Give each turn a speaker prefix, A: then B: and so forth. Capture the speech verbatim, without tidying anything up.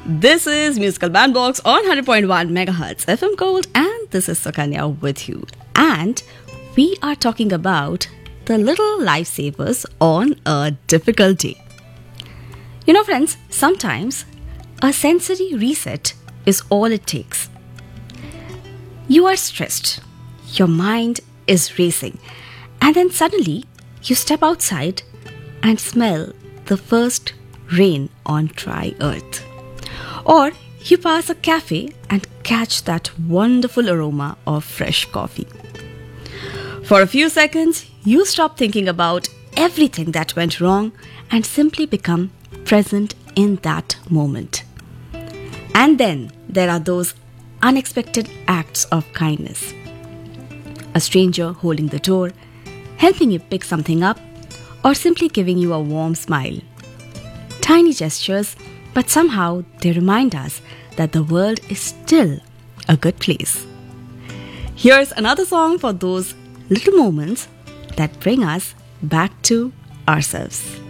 A: This is Musical Bandbox on one hundred point one megahertz F M Gold, and this is Sukanya with you. And we are talking about the little lifesavers on a difficult day. You know, friends, sometimes a sensory reset is all it takes. You are stressed, your mind is racing, and then suddenly you step outside and smell the first rain on dry earth. Or you pass a cafe and catch that wonderful aroma of fresh coffee. For a few seconds, you stop thinking about everything that went wrong and simply become present in that moment. And then there are those unexpected acts of kindness. A stranger holding the door, helping you pick something up, or simply giving you a warm smile. Tiny gestures, but somehow they remind us that the world is still a good place. Here's another song for those little moments that bring us back to ourselves.